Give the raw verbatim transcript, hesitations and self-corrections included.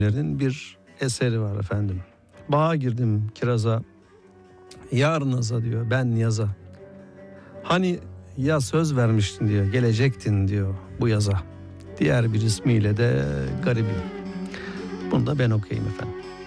bir eseri var efendim. Bağa girdim kiraza, yar naza diyor, ben yaza. Hani ya söz vermiştin diyor, gelecektin diyor bu yaza. Diğer bir ismiyle de garibim. Bunu da ben okuyayım efendim.